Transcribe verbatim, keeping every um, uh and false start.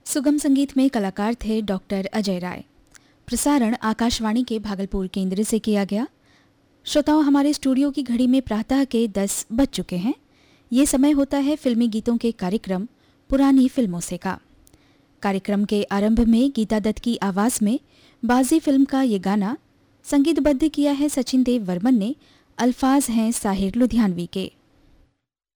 सुगम संगीत में कलाकार थे डॉक्टर अजय राय। प्रसारण आकाशवाणी के भागलपुर केंद्र से किया गया। श्रोताओं, हमारे स्टूडियो की घड़ी में प्रातः के दस बज चुके हैं। ये समय होता है फिल्मी गीतों के कार्यक्रम पुरानी फिल्मों से का। कार्यक्रम के आरंभ में गीता दत्त की आवाज में बाजी फिल्म का ये गाना संगीतबद्ध किया है सचिन देव वर्मन ने। अल्फाज हैं साहिर लुधियानवी के।